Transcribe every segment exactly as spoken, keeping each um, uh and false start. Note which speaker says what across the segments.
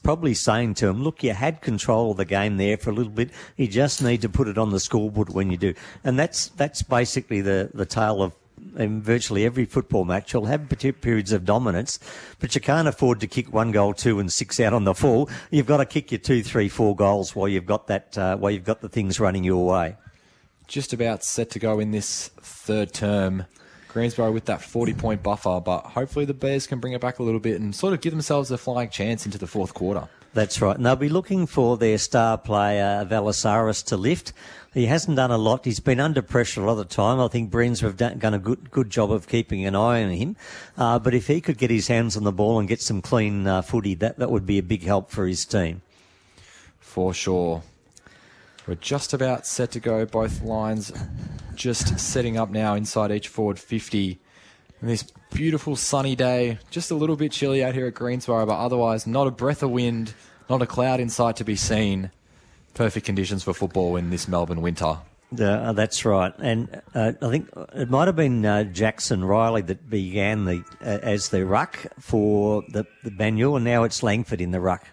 Speaker 1: probably saying to him, look, you had control of the game there for a little bit. You just need to put it on the scoreboard when you do. And that's that's basically the, the tale of in virtually every football match. You'll have periods of dominance, but you can't afford to kick one goal, two and six out on the full. You've got to kick your two, three, four goals while you've got that, uh, while you've got the things running your way.
Speaker 2: Just about set to go in this third term. Greensboro with that forty-point buffer, but hopefully the Bears can bring it back a little bit and sort of give themselves a flying chance into the fourth quarter.
Speaker 1: That's right. And they'll be looking for their star player, Valasaris, to lift. He hasn't done a lot. He's been under pressure a lot of the time. I think Greensboro have done, done a good good job of keeping an eye on him. Uh, but if he could get his hands on the ball and get some clean uh, footy, that, that would be a big help for his team.
Speaker 2: For sure. We're just about set to go. Both lines just setting up now inside each forward fifty. And this beautiful sunny day, just a little bit chilly out here at Greensboro, but otherwise not a breath of wind, not a cloud in sight to be seen. Perfect conditions for football in this Melbourne winter.
Speaker 1: Uh, that's right. And uh, I think it might have been uh, Jackson Riley that began the uh, as the ruck for the, the Banyule, and now it's Langford in the ruck.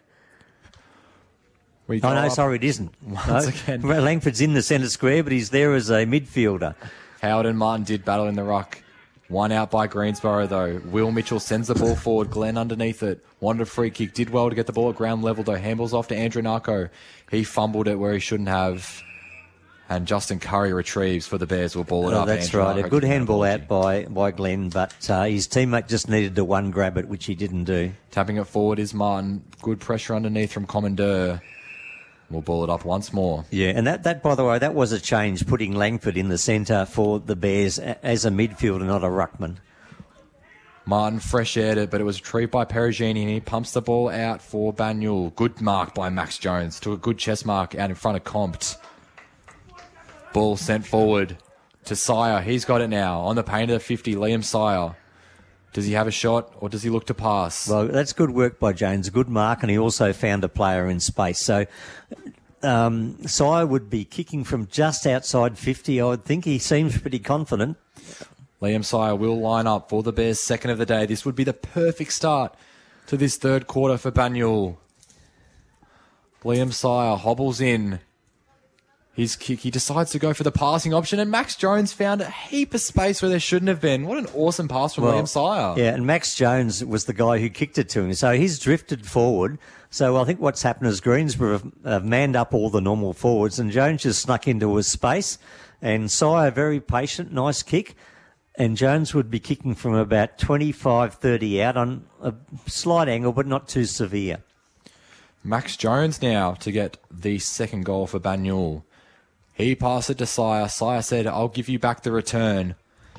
Speaker 2: We
Speaker 1: oh, no, sorry, it isn't.
Speaker 2: Once
Speaker 1: no.
Speaker 2: again.
Speaker 1: Langford's in the centre square, but he's there as a midfielder.
Speaker 2: Howard and Martin did battle in the ruck. One out by Greensboro, though. Will Mitchell sends the ball forward. Glenn underneath it. Wanted a free kick. Did well to get the ball at ground level, though. Handballs off to Andrew Narco. He fumbled it where he shouldn't have. And Justin Curry retrieves for the Bears. Will ball it
Speaker 1: oh,
Speaker 2: up.
Speaker 1: That's
Speaker 2: Andrew
Speaker 1: right.
Speaker 2: Narco
Speaker 1: a good handball out by, by Glenn, but uh, his teammate just needed to one grab it, which he didn't do.
Speaker 2: Tapping it forward is Martin. Good pressure underneath from Commandeur. We'll ball it up once more.
Speaker 1: Yeah, and that, that, by the way, that was a change, putting Langford in the centre for the Bears as a midfielder, not a ruckman.
Speaker 2: Martin fresh-aired it, but it was retrieved by Perugini, and he pumps the ball out for Banyule. Good mark by Max Jones. Took a good chest mark out in front of Compt. Ball sent forward to Sire. He's got it now. On the paint of the fifty, Liam Sire. Does he have a shot, or does he look to pass?
Speaker 1: Well, that's good work by Jones. Good mark, and he also found a player in space. So um, Sire would be kicking from just outside fifty, I would think. He seems pretty confident.
Speaker 2: Liam Sire will line up for the Bears' second of the day. This would be the perfect start to this third quarter for Banyule. Liam Sire hobbles in. His kick, he decides to go for the passing option, and Max Jones found a heap of space where there shouldn't have been. What an awesome pass from
Speaker 1: well,
Speaker 2: Liam Sire.
Speaker 1: Yeah, and Max Jones was the guy who kicked it to him. So he's drifted forward. So I think what's happened is Greensboro have, have manned up all the normal forwards, and Jones just snuck into his space. And Sire, very patient, nice kick. And Jones would be kicking from about twenty-five, thirty out on a slight angle, but not too severe.
Speaker 2: Max Jones now to get the second goal for Banyule. He passed it to Sire. Sire said, I'll give you back the return.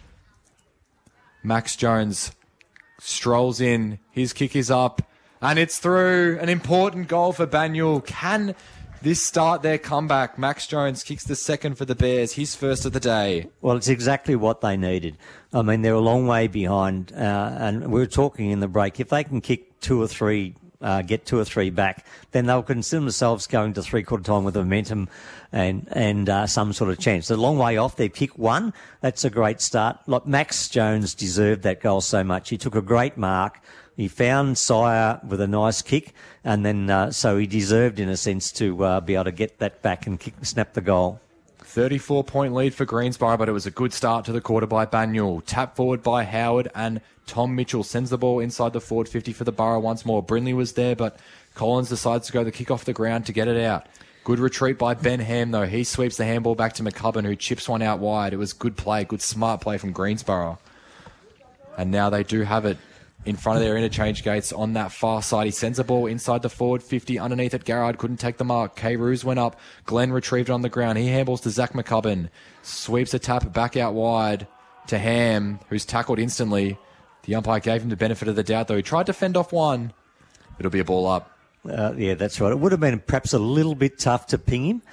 Speaker 2: Max Jones strolls in. His kick is up. And it's through. An important goal for Banyule. Can this start their comeback? Max Jones kicks the second for the Bears. His first of the day.
Speaker 1: Well, it's exactly what they needed. I mean, they're a long way behind. Uh, and we were talking in the break. If they can kick two or three Uh, get two or three back, then they'll consider themselves going to three-quarter time with momentum and and uh, some sort of chance. They're a long way off. They kick one. That's a great start. Like Max Jones deserved that goal so much. He took a great mark. He found Sire with a nice kick, and then uh, so he deserved, in a sense, to uh, be able to get that back and kick, snap the goal.
Speaker 2: thirty-four point lead for Greensboro, but it was a good start to the quarter by Banyule. Tap forward by Howard, and Tom Mitchell sends the ball inside the forward fifty for the Borough once more. Brindley was there, but Collins decides to go the kick off the ground to get it out. Good retreat by Ben Ham, though. He sweeps the handball back to McCubbin, who chips one out wide. It was good play, good smart play from Greensboro. And now they do have it in front of their interchange gates on that far side. He sends the ball inside the forward fifty. Underneath it, Garrard couldn't take the mark. K. Roos went up. Glenn retrieved it on the ground. He handballs to Zach McCubbin. Sweeps a tap back out wide to Ham, who's tackled instantly. The umpire gave him the benefit of the doubt, though. He tried to fend off one. It'll be a ball up.
Speaker 1: Uh, yeah, that's right. It would have been perhaps a little bit tough to ping him.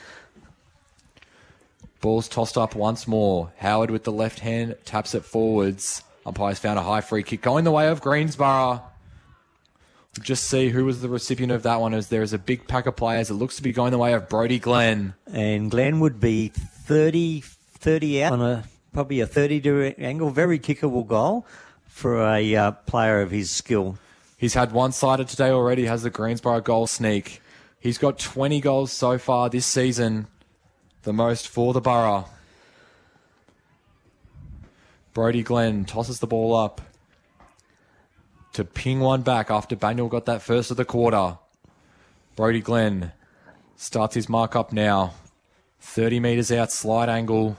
Speaker 2: Ball's tossed up once more. Howard with the left hand taps it forwards. Umpire's found a high free kick going the way of Greensboro. Just see who was the recipient of that one, as there is a big pack of players. It looks to be going the way of Brody Glenn.
Speaker 1: And Glenn would be thirty, thirty out on a probably a thirty degree angle. Very kickable goal for a uh, player of his skill.
Speaker 2: He's had one-sided today already, has the Greensboro goal sneak. He's got twenty goals so far this season, the most for the Borough. Brody Glenn tosses the ball up to ping one back after Banyul got that first of the quarter. Brody Glenn starts his mark up now. thirty metres out, slide angle.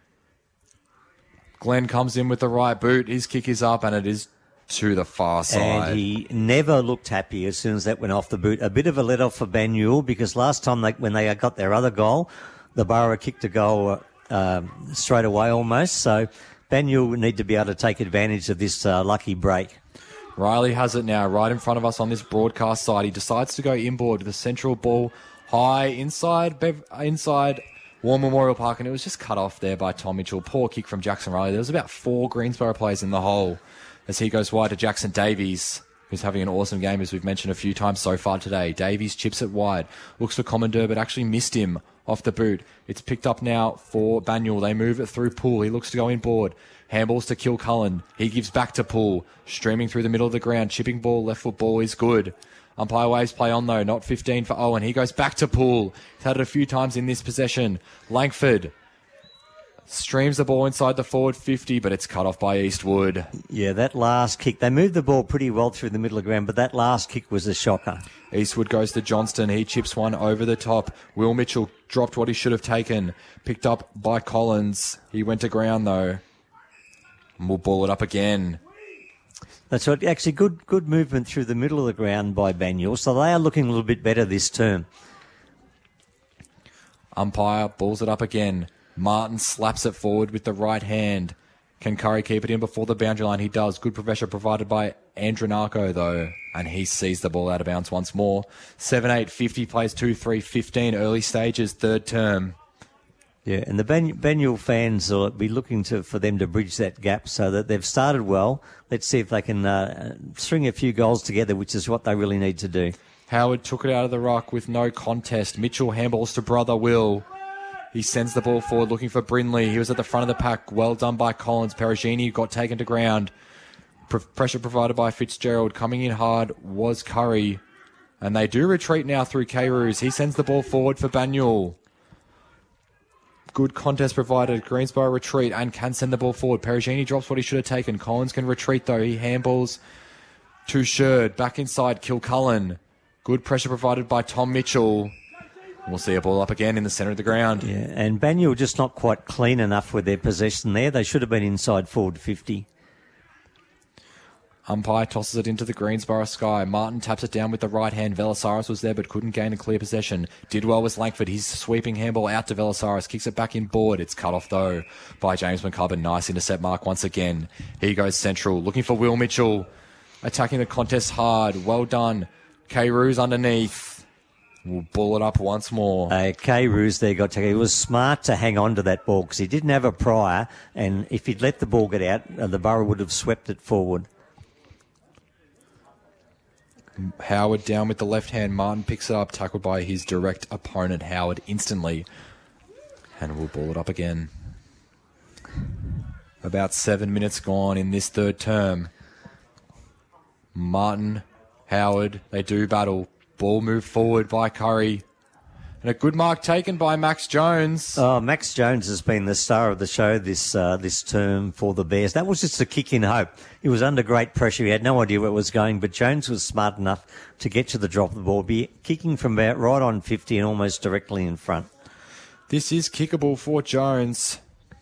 Speaker 2: Glenn comes in with the right boot. His kick is up, and it is to the far side.
Speaker 1: And he never looked happy as soon as that went off the boot. A bit of a let-off for Banyul, because last time they, when they got their other goal, the Borough kicked a goal uh, straight away almost. So Banyul would need to be able to take advantage of this uh, lucky break.
Speaker 2: Riley has it now right in front of us on this broadcast side. He decides to go inboard with the central ball high inside Bev- inside War Memorial Park, and it was just cut off there by Tom Mitchell. Poor kick from Jackson Riley. There was about four Greensboro players in the hole as he goes wide to Jackson Davies, who's having an awesome game, as we've mentioned a few times so far today. Davies chips it wide, looks for Commander, but actually missed him off the boot. It's picked up now for Banyul. They move it through Poole. He looks to go inboard. Handballs to Kilcullen. He gives back to Poole. Streaming through the middle of the ground. Chipping ball, left foot ball is good. Umpire waves play on though. Not fifteen for Owen. He goes back to Poole. He's had it a few times in this possession. Langford streams the ball inside the forward fifty, but it's cut off by Eastwood.
Speaker 1: Yeah, that last kick. They moved the ball pretty well through the middle of the ground, but that last kick was a shocker.
Speaker 2: Eastwood goes to Johnston. He chips one over the top. Will Mitchell dropped what he should have taken. Picked up by Collins. He went to ground though. And we'll ball it up again.
Speaker 1: That's right. Actually, good good movement through the middle of the ground by Banyul. So they are looking a little bit better this term.
Speaker 2: Umpire balls it up again. Martin slaps it forward with the right hand. Can Curry keep it in before the boundary line? He does. Good pressure provided by Andronarco, though. And he sees the ball out of bounds once more. seven eight fifty plays two three fifteen. Early stages, third term.
Speaker 1: Yeah, and the Ben- Banyul fans will be looking to for them to bridge that gap so that they've started well. Let's see if they can uh, string a few goals together, which is what they really need to do.
Speaker 2: Howard took it out of the ruck with no contest. Mitchell handballs to brother Will. He sends the ball forward looking for Brindley. He was at the front of the pack. Well done by Collins. Perugini got taken to ground. P- pressure provided by Fitzgerald. Coming in hard was Curry. And they do retreat now through K-Roos. He sends the ball forward for Banyul. Good contest provided. Greensboro retreat and can send the ball forward. Perugini drops what he should have taken. Collins can retreat though. He handballs to Sherd. Back inside, Kilcullen. Good pressure provided by Tom Mitchell. We'll see a ball up again in the centre of the ground.
Speaker 1: Yeah, and Banyul just not quite clean enough with their possession there. They should have been inside forward fifty.
Speaker 2: Umpire tosses it into the Greensboro sky. Martin taps it down with the right hand. Velasaris was there but couldn't gain a clear possession. Did well with Langford. He's sweeping handball out to Velasaris. Kicks it back in board. It's cut off though by James McCubbin. Nice intercept mark once again. He goes central. Looking for Will Mitchell. Attacking the contest hard. Well done. K-Roos underneath. We'll ball it up once more.
Speaker 1: Uh, K-Roos there got to. He was smart to hang on to that ball because he didn't have a prior, and if he'd let the ball get out, uh, the Borough would have swept it forward.
Speaker 2: Howard down with the left hand. Martin picks it up, tackled by his direct opponent, Howard, instantly. And we'll ball it up again. About seven minutes gone in this third term. Martin, Howard, they do battle. Ball moved forward by Curry. And a good mark taken by Max Jones.
Speaker 1: Oh, Max Jones has been the star of the show this uh, this term for the Bears. That was just a kick in hope. He was under great pressure. He had no idea where it was going, but Jones was smart enough to get to the drop of the ball, be kicking from about right on fifty and almost directly in front.
Speaker 2: This is kickable for Jones.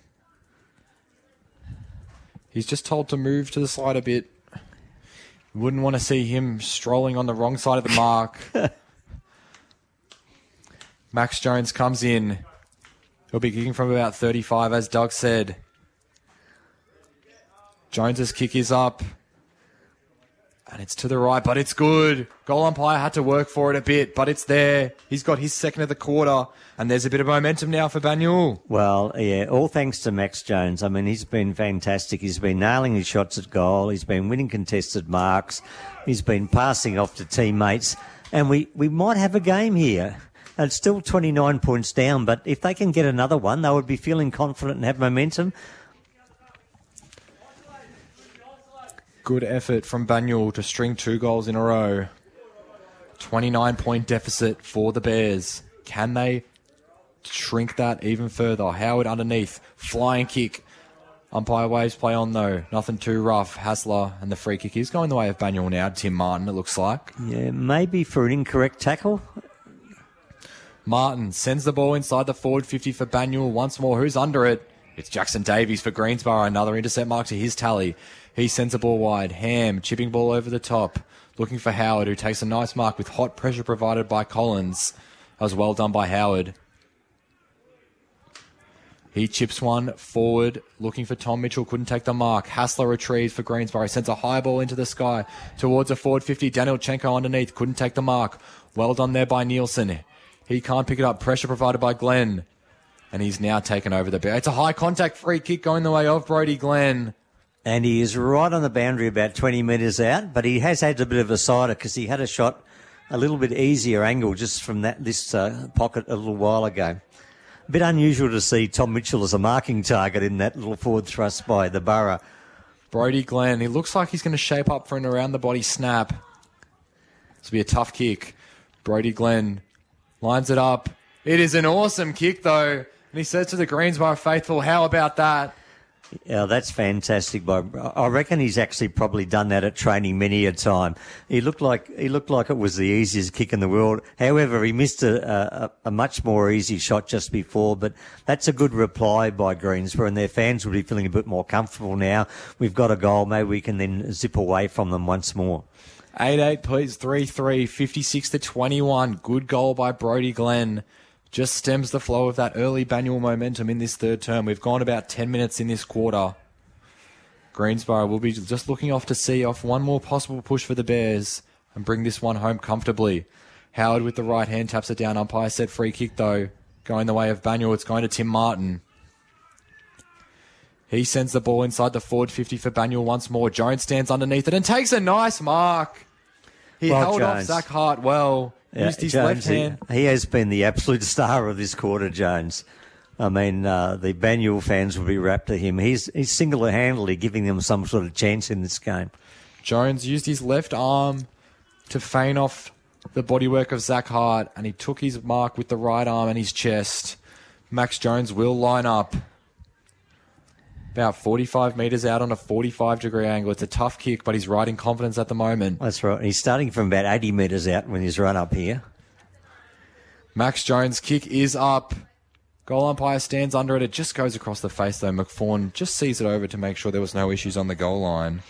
Speaker 2: He's just told to move to the side a bit. Wouldn't want to see him strolling on the wrong side of the mark. Max Jones comes in. He'll be kicking from about thirty-five, as Doug said. Jones's kick is up. And it's to the right, but it's good. Goal umpire had to work for it a bit, but it's there. He's got his second of the quarter, and there's a bit of momentum now for Banyul.
Speaker 1: Well, yeah, all thanks to Max Jones. I mean, he's been fantastic. He's been nailing his shots at goal. He's been winning contested marks. He's been passing off to teammates. And we, we might have a game here. It's still twenty-nine points down, but if they can get another one, they would be feeling confident and have momentum.
Speaker 2: Good effort from Banyul to string two goals in a row. twenty-nine point deficit for the Bears. Can they shrink that even further? Howard underneath. Flying kick. Umpire waves play on though. Nothing too rough. Hassler and the free kick is going the way of Banyul now. Tim Martin, it looks like.
Speaker 1: Yeah, maybe for an incorrect tackle.
Speaker 2: Martin sends the ball inside the forward fifty for Banyul once more. Who's under it? It's Jackson Davies for Greensborough. Another intercept mark to his tally. He sends the ball wide. Ham chipping ball over the top. Looking for Howard, who takes a nice mark with hot pressure provided by Collins. That was well done by Howard. He chips one forward, looking for Tom Mitchell. Couldn't take the mark. Hassler retrieves for Greensborough. Sends a high ball into the sky towards a forward fifty. Daniel Chenko underneath. Couldn't take the mark. Well done there by Nielsen. He can't pick it up. Pressure provided by Glenn. And he's now taken over the bear. It's a high contact free kick going the way of Brody Glenn.
Speaker 1: And he is right on the boundary about twenty metres out, but he has had a bit of a cider because he had a shot a little bit easier angle just from that this uh, pocket a little while ago. A bit unusual to see Tom Mitchell as a marking target in that little forward thrust by the Borough.
Speaker 2: Brody Glenn, he looks like he's going to shape up for an around-the-body snap. This will be a tough kick. Brody Glenn lines it up. It is an awesome kick, though. And he says to the Greensborough faithful, how about that?
Speaker 1: Yeah, that's fantastic. Bob. I reckon he's actually probably done that at training many a time. He looked like he looked like it was the easiest kick in the world. However, he missed a, a, a much more easy shot just before. But that's a good reply by Greensborough, and their fans will be feeling a bit more comfortable now. We've got a goal. Maybe we can then zip away from them once more.
Speaker 2: eight eight, please. three three, fifty-six to twenty-one. Good goal by Brody Glenn. Just stems the flow of that early Banyul momentum in this third term. We've gone about ten minutes in this quarter. Greensborough will be just looking off to see off one more possible push for the Bears and bring this one home comfortably. Howard with the right hand taps it down. Umpire said free kick though. Going the way of Banyul. It's going to Tim Martin. He sends the ball inside the forward fifty for Banyul once more. Jones stands underneath it and takes a nice mark. He
Speaker 1: Well,
Speaker 2: held
Speaker 1: Jones.
Speaker 2: off Zach Hart well.
Speaker 1: Yeah,
Speaker 2: Used his
Speaker 1: Jones,
Speaker 2: left hand.
Speaker 1: He, he has been the absolute star of this quarter, Jones. I mean, uh, the Banyul fans will be wrapped to him. He's, he's single-handedly giving them some sort of chance in this game.
Speaker 2: Jones used his left arm to feign off the bodywork of Zach Hart, and he took his mark with the right arm and his chest. Max Jones will line up about forty-five metres out on a forty-five degree angle. It's a tough kick, but he's riding confidence at the moment.
Speaker 1: That's right. He's starting from about eighty metres out when he's run up here.
Speaker 2: Max Jones' kick is up. Goal umpire stands under it. It just goes across the face, though. McFawn just sees it over to make sure there was no issues on the goal line.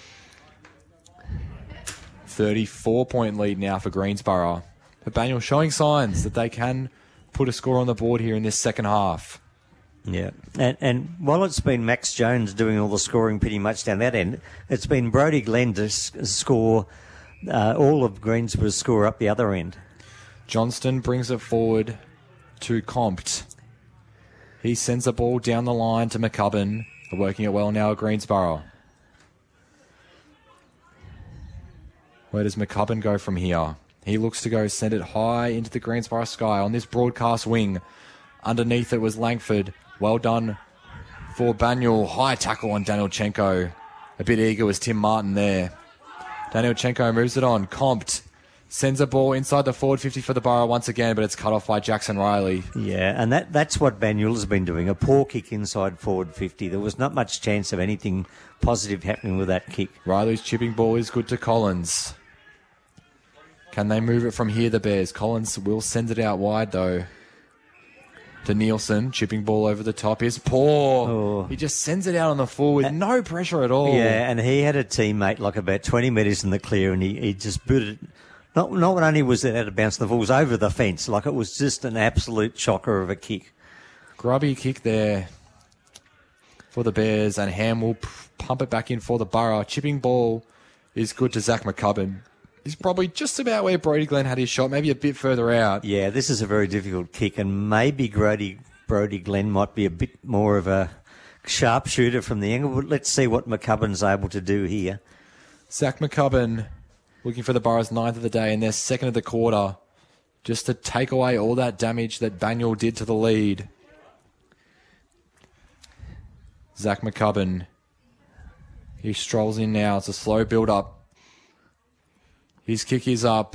Speaker 2: thirty-four point lead now for Greensborough. But Banyul showing signs that they can put a score on the board here in this second half.
Speaker 1: Yeah, and and while it's been Max Jones doing all the scoring pretty much down that end, it's been Brody Glenn to s- score uh, all of Greensborough's score up the other end.
Speaker 2: Johnston brings it forward to Compt. He sends the ball down the line to McCubbin. They're working it well now at Greensborough. Where does McCubbin go from here? He looks to go send it high into the Greensborough sky on this broadcast wing. Underneath it was Langford. Well done for Banyul. High tackle on Daniel Chenko. A bit eager was Tim Martin there. Daniel Chenko moves it on. Compt sends a ball inside the forward fifty for the Borough once again, but it's cut off by Jackson Riley.
Speaker 1: Yeah, and that that's what Banyul has been doing, a poor kick inside forward fifty. There was not much chance of anything positive happening with that kick.
Speaker 2: Riley's chipping ball is good to Collins. Can they move it from here, the Bears? Collins will send it out wide, though. To Nielsen, chipping ball over the top is poor.
Speaker 1: Oh.
Speaker 2: He just sends it out on the full with no pressure at all.
Speaker 1: Yeah, and he had a teammate like about twenty metres in the clear, and he, he just booted it. Not, not only was it out of bounce, the ball was over the fence. Like it was just an absolute shocker of a kick.
Speaker 2: Grubby kick there for the Bears, and Ham will p- pump it back in for the Borough. Chipping ball is good to Zach McCubbin. He's probably just about where Brody Glenn had his shot, maybe a bit further out.
Speaker 1: Yeah, this is a very difficult kick, and maybe Brody, Brody Glenn might be a bit more of a sharpshooter from the angle, but let's see what McCubbin's able to do here.
Speaker 2: Zach McCubbin looking for the Borough's ninth of the day and their second of the quarter, just to take away all that damage that Banyul did to the lead. Zach McCubbin He strolls in now. It's a slow build-up. His kick is up.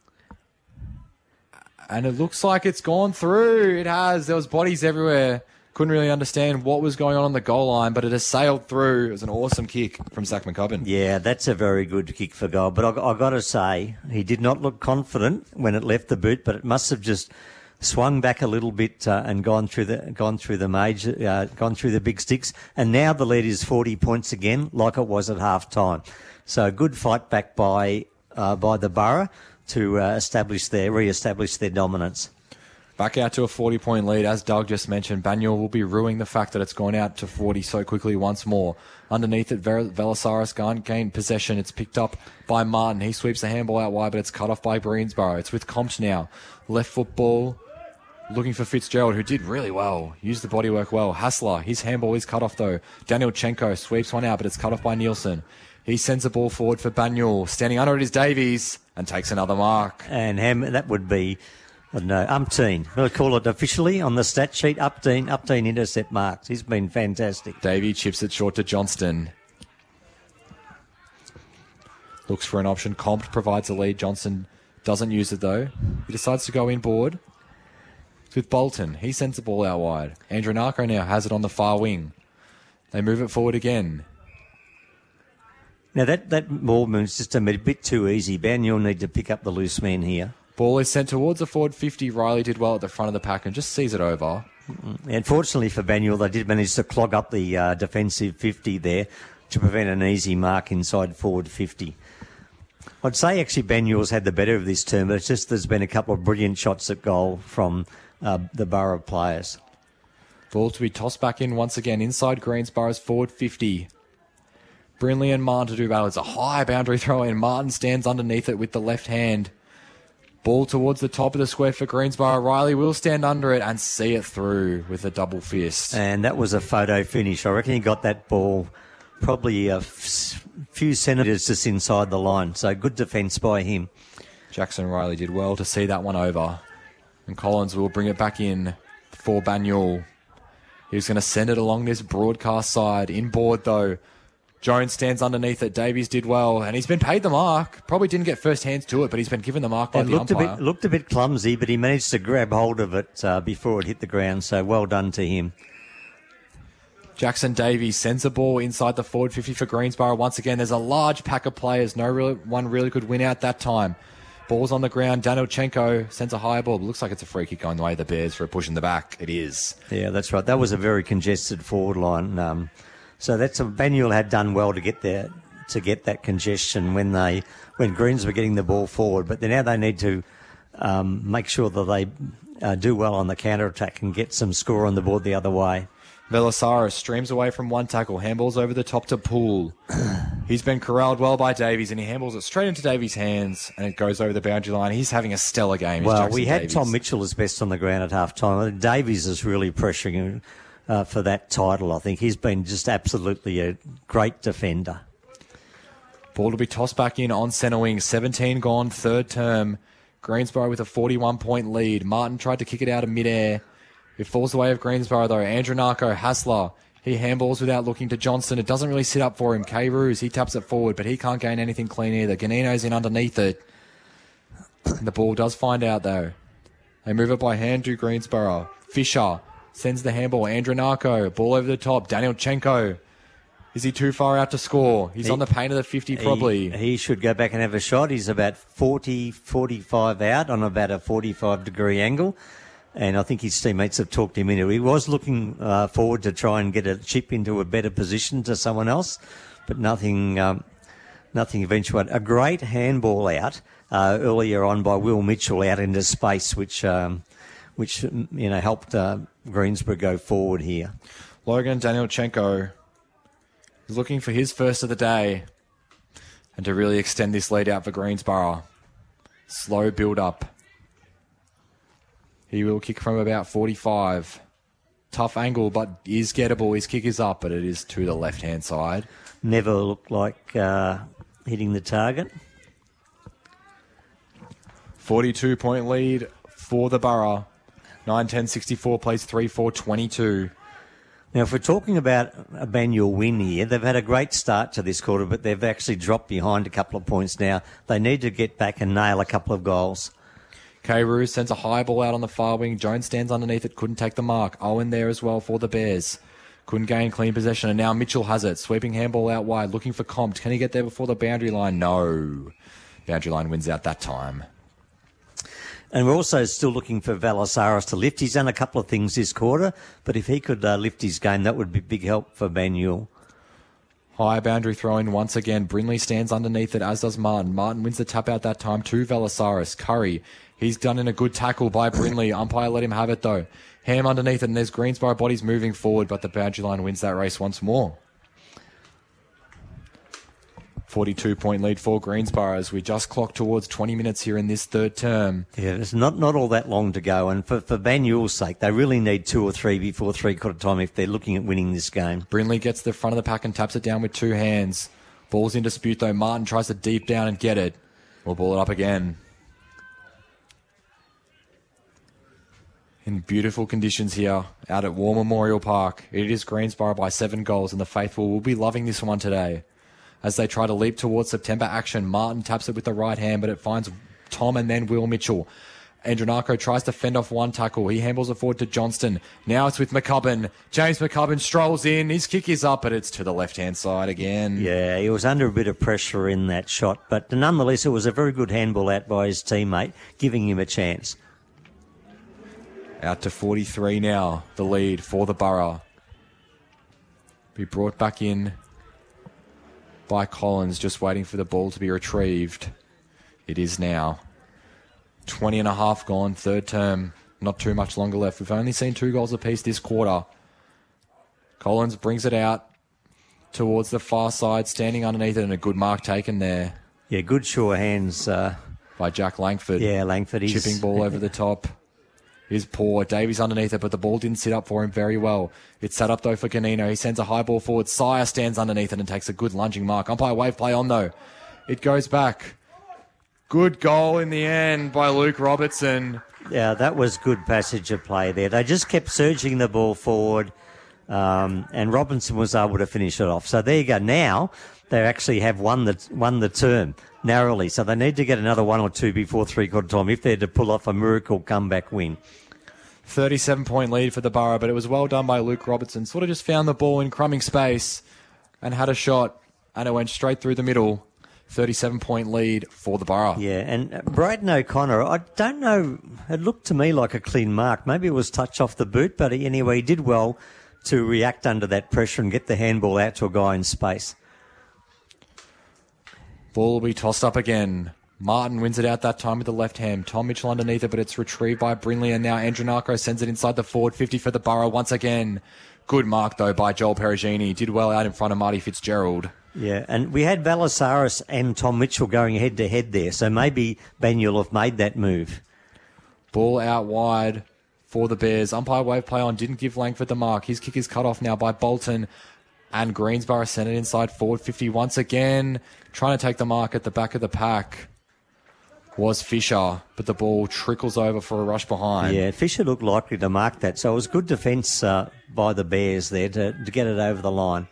Speaker 2: And it looks like it's gone through. It has. There was bodies everywhere. Couldn't really understand what was going on on the goal line, but it has sailed through. It was an awesome kick from Zach McCubbin.
Speaker 1: Yeah, that's a very good kick for goal. But I, I got to say, he did not look confident when it left the boot, but it must have just swung back a little bit uh, and gone through the gone through the major, uh, gone through the big sticks. And now the lead is forty points again, like it was at half time. So a good fight back by uh, by the Borough to uh, establish their re-establish their dominance.
Speaker 2: Back out to a forty-point lead. As Doug just mentioned, Banyul will be ruining the fact that it's gone out to forty so quickly once more. Underneath it, Ver- Velasaris can't gain possession. It's picked up by Martin. He sweeps the handball out wide, but it's cut off by Greensboro. It's with Compt now. Left foot ball, looking for Fitzgerald, who did really well. Used the bodywork well. Hassler, his handball is cut off though. Daniel Chenko sweeps one out, but it's cut off by Nielsen. He sends the ball forward for Banyul. Standing under it is Davies and takes another mark.
Speaker 1: And Ham, that would be... I don't know, umpteen. We'll call it officially on the stat sheet, umpteen, umpteen intercept marks. He's been fantastic.
Speaker 2: Davey chips it short to Johnston. Looks for an option. Compt provides a lead. Johnson doesn't use it though. He decides to go inboard. It's with Bolton. He sends the ball out wide. Andrew Narco now has it on the far wing. They move it forward again.
Speaker 1: Now that, that ball move's just a bit too easy. Ben, you'll need to pick up the loose man here.
Speaker 2: Ball is sent towards the forward fifty. Riley did well at the front of the pack and just sees it over.
Speaker 1: Unfortunately for Banyul, they did manage to clog up the uh, defensive fifty there to prevent an easy mark inside forward fifty. I'd say actually Banyul's had the better of this term, but it's just there's been a couple of brilliant shots at goal from uh, the Borough players.
Speaker 2: Ball to be tossed back in once again inside Greensboro's forward fifty. Brinley and Martin to do battle. It's a high boundary throw in. Martin stands underneath it with the left hand. Ball towards the top of the square for Greensboro. Riley will stand under it and see it through with a double fist.
Speaker 1: And that was a photo finish. I reckon he got that ball probably a f- few centimetres just inside the line. So good defence by him.
Speaker 2: Jackson Riley did well to see that one over. And Collins will bring it back in for Banyul. He's going to send it along this broadcast side. Inboard though. Jones stands underneath it. Davies did well, and he's been paid the mark. Probably didn't get first hands to it, but he's been given the mark by
Speaker 1: it
Speaker 2: the
Speaker 1: looked
Speaker 2: umpire.
Speaker 1: A bit, looked a bit clumsy, but he managed to grab hold of it uh, before it hit the ground, so well done to him.
Speaker 2: Jackson Davies sends the ball inside the forward fifty for Greensboro. Once again, there's a large pack of players. No real, one really could win out that time. Ball's on the ground. Danilchenko sends a high ball. It looks like it's a free kick going the way of the Bears for a push in the back. It is.
Speaker 1: Yeah, that's right. That was a very congested forward line. Um, So that's a, Banyul had done well to get there to get that congestion when they when Greens were getting the ball forward, but now they need to um, make sure that they uh, do well on the counter attack and get some score on the board the other way.
Speaker 2: Velasaris streams away from one tackle, handballs over the top to Poole. He's been corralled well by Davies, and he handballs it straight into Davies' hands, and it goes over the boundary line. He's having a stellar game.
Speaker 1: Well, we had Davies. Tom Mitchell as best on the ground at half time. Davies is really pressuring him. Uh, for that title, I think. He's been just absolutely a great defender.
Speaker 2: Ball to be tossed back in on centre wing. seventeen gone, third term. Greensboro with a forty-one point lead. Martin tried to kick it out of midair. It falls the way of Greensboro, though. Andrew Narco, Hassler. He handballs without looking to Johnston. It doesn't really sit up for him. K. Roos, he taps it forward, but he can't gain anything clean either. Ganino's in underneath it. And the ball does find out, though. They move it by hand to Greensboro. Fisher sends the handball. Andrew Narco. Ball over the top. Danilchenko. Is he too far out to score? He's he, on the paint of the fifty probably.
Speaker 1: He, he should go back and have a shot. He's about forty, forty-five out on about a forty-five degree angle. And I think his teammates have talked him into it. He was looking uh, forward to try and get a chip into a better position to someone else, but nothing um, nothing eventuated. A great handball out uh, earlier on by Will Mitchell out into space, which... Um, which, you know, helped uh, Greensboro go forward here.
Speaker 2: Logan Danilchenko is looking for his first of the day and to really extend this lead out for Greensboro. Slow build-up. He will kick from about forty-five. Tough angle, but is gettable. His kick is up, but it is to the left-hand side.
Speaker 1: Never looked like uh, hitting the target.
Speaker 2: forty-two point lead for the Borough. nine ten sixty-four plays three four twenty-two.
Speaker 1: Now, if we're talking about a Banyule win here, they've had a great start to this quarter, but they've actually dropped behind a couple of points now. They need to get back and nail a couple of goals.
Speaker 2: K-Roo sends a high ball out on the far wing. Jones stands underneath it, couldn't take the mark. Owen there as well for the Bears. Couldn't gain clean possession, and now Mitchell has it. Sweeping handball out wide, looking for Compt. Can he get there before the boundary line? No. Boundary line wins out that time.
Speaker 1: And we're also still looking for Valasaris to lift. He's done a couple of things this quarter, but if he could uh, lift his game, that would be big help for Banyule.
Speaker 2: High boundary throw-in once again. Brindley stands underneath it, as does Martin. Martin wins the tap out that time to Valasaris. Curry, he's done in a good tackle by Brindley. Umpire let him have it, though. Ham underneath it, and there's Greensboro bodies moving forward, but the boundary line wins that race once more. forty-two point lead for Greensboro as we just clock towards twenty minutes here in this third term.
Speaker 1: Yeah, there's not, not all that long to go, and for, for Banyule's sake, they really need two or three before three-quarter time if they're looking at winning this game.
Speaker 2: Brindley gets the front of the pack and taps it down with two hands. Ball's in dispute, though. Martin tries to deep down and get it. We'll ball it up again. In beautiful conditions here out at War Memorial Park. It is Greensboro by seven goals, and the faithful will be loving this one today. As they try to leap towards September action, Martin taps it with the right hand, but it finds Tom and then Will Mitchell. Andronako tries to fend off one tackle. He handballs it forward to Johnston. Now it's with McCubbin. James McCubbin strolls in. His kick is up, but it's to the left-hand side again.
Speaker 1: Yeah, he was under a bit of pressure in that shot, but nonetheless, it was a very good handball out by his teammate, giving him a chance.
Speaker 2: Out to forty-three now, the lead for the Borough. Be brought back in by Collins, just waiting for the ball to be retrieved. It is now. twenty and a half gone, third term. Not too much longer left. We've only seen two goals apiece this quarter. Collins brings it out towards the far side, standing underneath it, and a good mark taken there.
Speaker 1: Yeah, good sure hands. Uh,
Speaker 2: by Jack Langford.
Speaker 1: Yeah, Langford. He's
Speaker 2: chipping ball over the top. Is poor. Davies underneath it, but the ball didn't sit up for him very well. It's set up, though, for Canino. He sends a high ball forward. Sire stands underneath it and takes a good lunging mark. Umpire wave play on, though. It goes back. Good goal in the end by Luke Robertson.
Speaker 1: Yeah, that was good passage of play there. They just kept surging the ball forward, um, and Robinson was able to finish it off. So there you go. Now they actually have won the won the term narrowly. So they need to get another one or two before three-quarter time if they're to pull off a miracle comeback win.
Speaker 2: thirty-seven point lead for the Borough, but it was well done by Luke Robertson. Sort of just found the ball in crumbing space and had a shot, and it went straight through the middle. thirty-seven point lead for the Borough.
Speaker 1: Yeah, and Braden O'Connor, I don't know, it looked to me like a clean mark. Maybe it was touch off the boot, but anyway, he did well to react under that pressure and get the handball out to a guy in space.
Speaker 2: Ball will be tossed up again. Martin wins it out that time with the left hand. Tom Mitchell underneath it, but it's retrieved by Brindley, and now Andronako sends it inside the forward fifty for the Borough once again. Good mark, though, by Joel Perugini. Did well out in front of Marty Fitzgerald.
Speaker 1: Yeah, and we had Valasaris and Tom Mitchell going head-to-head there, so maybe Banyule have made that move.
Speaker 2: Ball out wide for the Bears. Umpire wave play on, didn't give Langford the mark. His kick is cut off now by Bolton, and Greensboro sent it inside forward fifty once again. Trying to take the mark at the back of the pack was Fisher, but the ball trickles over for a rush behind.
Speaker 1: Yeah, Fisher looked likely to mark that, so it was good defence uh, by the Bears there to, to get it over the line.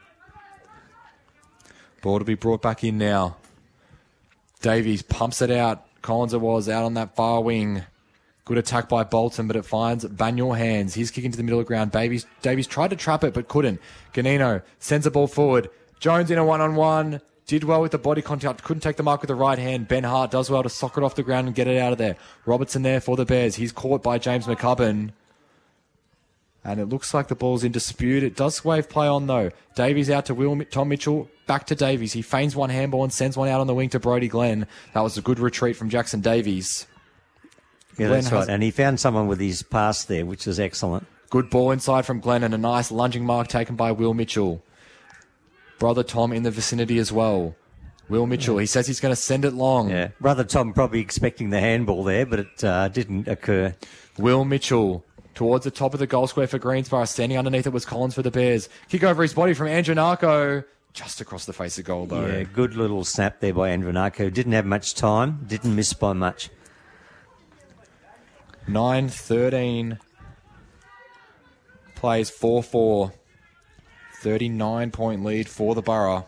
Speaker 2: Ball to be brought back in now. Davies pumps it out. Collins it was out on that far wing. Good attack by Bolton, but it finds Banyule hands. He's kicking to the middle of the ground. Davies, Davies tried to trap it, but couldn't. Ganino sends the ball forward. Jones in a one-on-one. Did well with the body contact. Couldn't take the mark with the right hand. Ben Hart does well to sock it off the ground and get it out of there. Robertson there for the Bears. He's caught by James McCubbin. And it looks like the ball's in dispute. It does wave play on, though. Davies out to Will, Tom Mitchell. Back to Davies. He feigns one handball and sends one out on the wing to Brody Glenn. That was a good retreat from Jackson Davies.
Speaker 1: Yeah,
Speaker 2: Glenn
Speaker 1: that's
Speaker 2: has,
Speaker 1: right. And he found someone with his pass there, which is excellent.
Speaker 2: Good ball inside from Glenn and a nice lunging mark taken by Will Mitchell. Brother Tom in the vicinity as well. Will Mitchell, he says he's going to send it long.
Speaker 1: Yeah, Brother Tom probably expecting the handball there, but it uh, didn't occur.
Speaker 2: Will Mitchell towards the top of the goal square for Greensboro. Standing underneath it was Collins for the Bears. Kick over his body from Andronako. Just across the face of goal, though.
Speaker 1: Yeah, good little snap there by Andronako. Didn't have much time. Didn't miss by much.
Speaker 2: nine thirteen plays four four. thirty-nine point lead for the Borough.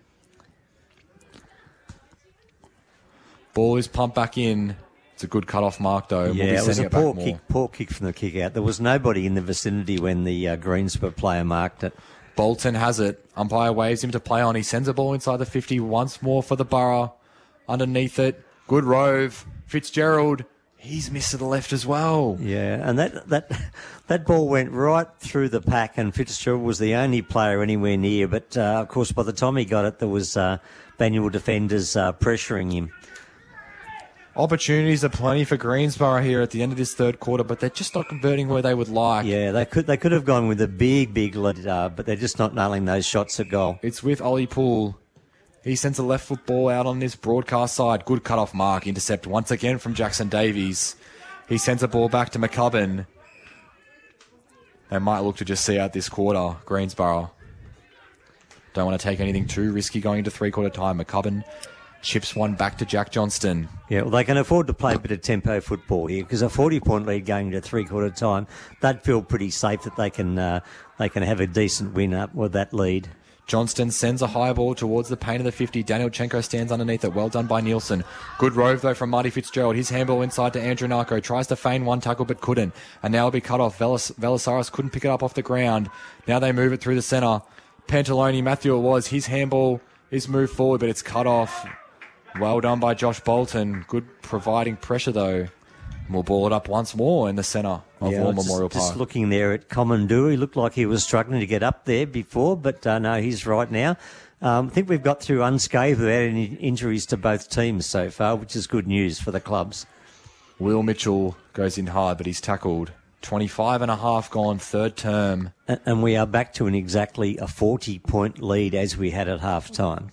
Speaker 2: Ball is pumped back in. It's a good cut-off mark, though.
Speaker 1: Yeah,
Speaker 2: we'll be
Speaker 1: it was a
Speaker 2: it
Speaker 1: poor
Speaker 2: back
Speaker 1: kick,
Speaker 2: more.
Speaker 1: poor kick from the kick-out. There was nobody in the vicinity when the uh, Greensborough player marked it.
Speaker 2: Bolton has it. Umpire waves him to play on. He sends a ball inside the fifty once more for the Borough. Underneath it, good rove. Fitzgerald, he's missed to the left as well.
Speaker 1: Yeah, and that that that ball went right through the pack, and Fitzgerald was the only player anywhere near. But, uh, of course, by the time he got it, there was uh, Banyule defenders uh, pressuring him.
Speaker 2: Opportunities are plenty for Greensborough here at the end of this third quarter, but they're just not converting where they would like.
Speaker 1: Yeah, they could they could have gone with a big, big lead, uh, but they're just not nailing those shots at goal.
Speaker 2: It's with Ollie Poole. He sends a left foot ball out on this broadcast side. Good cut-off mark. Intercept once again from Jackson Davies. He sends a ball back to McCubbin. They might look to just see out this quarter, Greensborough. Don't want to take anything too risky going into three-quarter time. McCubbin chips one back to Jack Johnston.
Speaker 1: Yeah, well, they can afford to play a bit of tempo football here because a forty-point lead going into three-quarter time, they'd feel pretty safe that they can uh, they can have a decent win up with that lead.
Speaker 2: Johnston sends a high ball towards the paint of the fifty. Danielchenko stands underneath it. Well done by Nielsen. Good rove, though, from Marty Fitzgerald. His handball inside to Andrew Narco. Tries to feign one tackle, but couldn't. And now it'll be cut off. Velis- Velisaris couldn't pick it up off the ground. Now they move it through the centre. Pantaloni, Matthew it was. His handball is moved forward, but it's cut off. Well done by Josh Bolton. Good providing pressure, though. And we'll ball it up once more in the centre of
Speaker 1: Yeah,
Speaker 2: War
Speaker 1: just,
Speaker 2: Memorial Park.
Speaker 1: Just looking there at Commandoo, he looked like he was struggling to get up there before, but uh, no, he's right now. Um, I think we've got through unscathed without any injuries to both teams so far, which is good news for the clubs.
Speaker 2: Will Mitchell goes in hard, but he's tackled. twenty-five and a half gone, third term.
Speaker 1: And, and we are back to an exactly a forty-point lead as we had at half-time.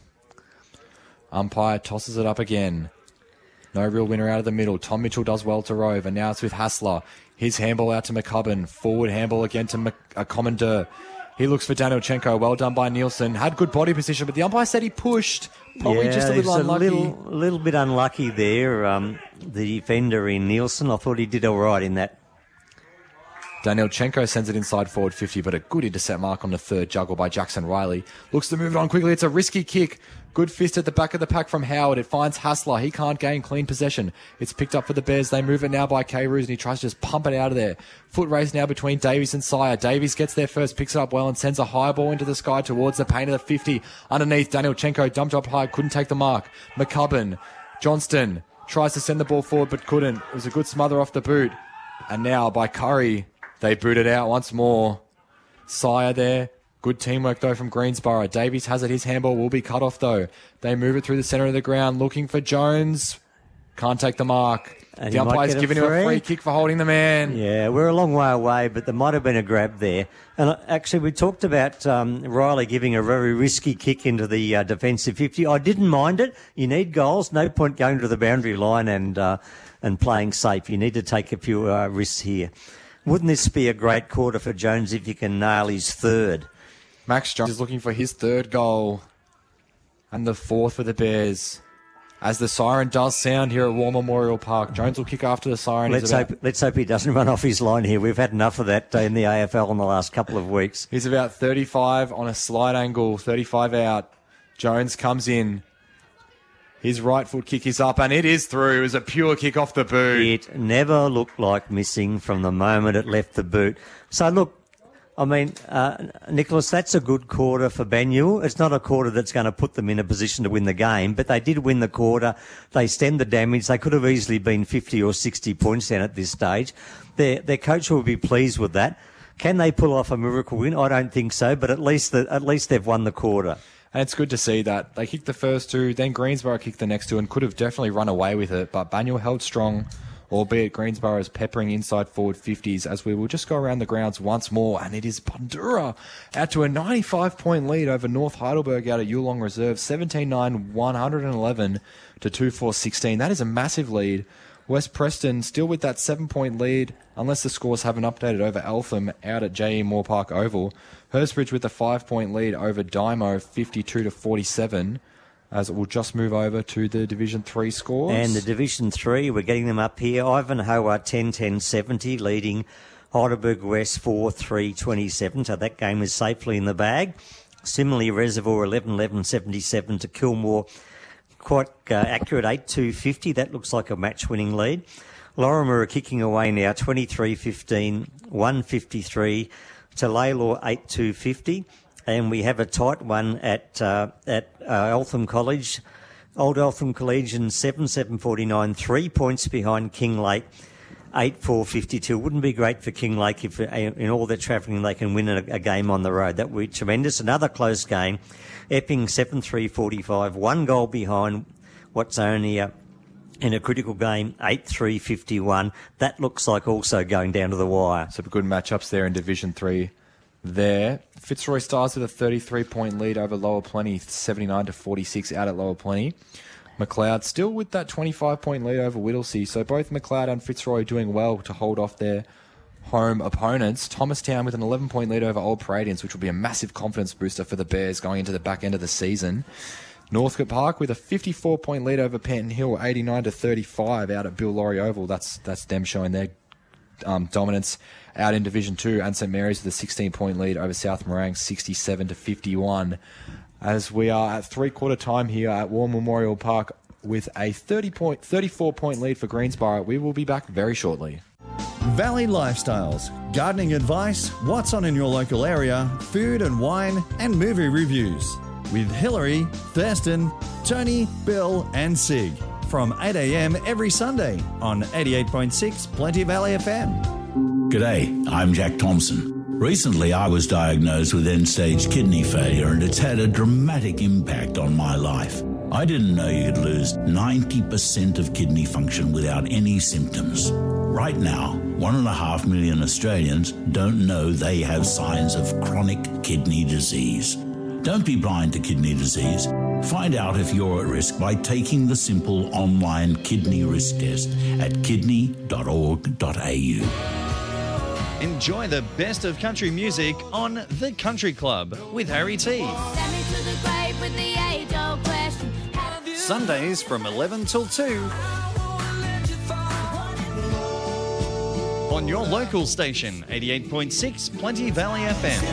Speaker 2: Umpire tosses it up again. No real winner out of the middle. Tom Mitchell does well to rove, and now it's with Hassler. His handball out to McCubbin. Forward handball again to Mc- uh, Commandeur. He looks for Danielchenko. Well done by Nielsen. Had good body position, but the umpire said he pushed. Probably
Speaker 1: yeah,
Speaker 2: just a little
Speaker 1: he's
Speaker 2: unlucky.
Speaker 1: a little, little bit unlucky there. Um, the defender in Nielsen, I thought he did all right in that.
Speaker 2: Danielchenko sends it inside forward fifty, but a good intercept mark on the third juggle by Jackson Riley. Looks to move it on quickly. It's a risky kick. Good fist at the back of the pack from Howard. It finds Hassler. He can't gain clean possession. It's picked up for the Bears. They move it now by K. Roos, and he tries to just pump it out of there. Foot race now between Davies and Sire. Davies gets there first, picks it up well, and sends a high ball into the sky towards the paint of the fifty. Underneath, Danielchenko dumped up high, couldn't take the mark. McCubbin, Johnston tries to send the ball forward, but couldn't. It was a good smother off the boot. And now by Curry, they boot it out once more. Sire there. Good teamwork, though, from Greensborough. Davies has it. His handball will be cut off, though. They move it through the centre of the ground, looking for Jones. Can't take the mark.
Speaker 1: And
Speaker 2: the
Speaker 1: he might
Speaker 2: umpire's
Speaker 1: get a
Speaker 2: giving him a
Speaker 1: free.
Speaker 2: free kick for holding the man.
Speaker 1: Yeah, we're a long way away, but there might have been a grab there. And uh, actually, we talked about um, Riley giving a very risky kick into the uh, defensive fifty. I didn't mind it. You need goals. No point going to the boundary line and uh, and playing safe. You need to take a few uh, risks here. Wouldn't this be a great quarter for Jones if you can nail his third?
Speaker 2: Max Jones is looking for his third goal and the fourth for the Bears. As the siren does sound here at War Memorial Park, Jones will kick after the siren.
Speaker 1: Let's
Speaker 2: about,
Speaker 1: hope let's hope he doesn't run off his line here. We've had enough of that uh, in the A F L in the last couple of weeks.
Speaker 2: He's about thirty-five on a slight angle, thirty-five out. Jones comes in. His right foot kick is up, and it is through. It was a pure kick off the boot.
Speaker 1: It never looked like missing from the moment it left the boot. So, look, I mean, uh, Nicholas, that's a good quarter for Banyule. It's not a quarter that's going to put them in a position to win the game, but they did win the quarter. They stemmed the damage. They could have easily been fifty or sixty points down at this stage. Their, their coach will be pleased with that. Can they pull off a miracle win? I don't think so, but at least the, at least they've won the quarter.
Speaker 2: And it's good to see that. They kicked the first two, then Greensborough kicked the next two and could have definitely run away with it. But Banyule held strong, albeit Greensborough is peppering inside forward fifties as we will just go around the grounds once more. And it is Bundura out to a ninety-five point lead over North Heidelberg out at Yulong Reserve, seventeen nine, one eleven to two four sixteen. That is a massive lead. West Preston still with that seven-point lead, unless the scores haven't updated over Eltham out at J E Moore Park Oval. Hurstbridge with a five-point lead over Dymo, fifty-two to forty-seven, as it will just move over to the Division three scores.
Speaker 1: And the Division three, we're getting them up here. Ivanhoe ten ten seventy leading Heidelberg West four three twenty-seven, so that game is safely in the bag. Similarly, Reservoir eleven eleven seventy-seven to Kilmore, quite uh, accurate eight two fifty. That looks like a match-winning lead. Lorimer are kicking away now, twenty-three fifteen, one fifty-three to Laylaw eight two fifty. And we have a tight one at uh, at uh, Eltham College, Old Eltham Collegian seven seven forty-nine, three points behind King Lake, eight four fifty-two. Wouldn't be great for King Lake if uh, in all their travelling they can win a, a game on the road. That would be tremendous. Another close game. Epping seven three forty-five, one goal behind what's only a, in a critical game, eight three fifty-one. That looks like also going down to the wire.
Speaker 2: Some good matchups there in Division three. There, Fitzroy Stars with a thirty-three point lead over Lower Plenty, seventy-nine to forty-six out at Lower Plenty. McLeod still with that twenty-five point lead over Whittlesea, so both McLeod and Fitzroy doing well to hold off their home opponents. Thomastown with an eleven point lead over Old Paradians, which will be a massive confidence booster for the Bears going into the back end of the season. Northcote Park with a fifty-four point lead over Penton Hill, eighty-nine to thirty-five out at Bill Laurie Oval. That's that's them showing their um, dominance out in Division two, and St Mary's with a sixteen point lead over South Morang, sixty-seven to fifty-one. As we are at three-quarter time here at War Memorial Park with a thirty point, thirty-four point lead for Greensboro. We will be back very shortly.
Speaker 3: Valley Lifestyles, gardening advice, what's on in your local area, food and wine, and movie reviews. With Hillary, Thurston, Tony, Bill, and Sig. From eight a.m. every Sunday on eighty-eight point six Plenty Valley F M.
Speaker 4: G'day, I'm Jack Thompson. Recently, I was diagnosed with end-stage kidney failure, and it's had a dramatic impact on my life. I didn't know you could lose ninety percent of kidney function without any symptoms. Right now, one and a half million Australians don't know they have signs of chronic kidney disease. Don't be blind to kidney disease. Find out if you're at risk by taking the simple online kidney risk test at kidney dot org dot a u.
Speaker 5: Enjoy the best of country music on The Country Club with Harry T. Sundays from eleven till two on your local station, eighty-eight point six Plenty Valley F M.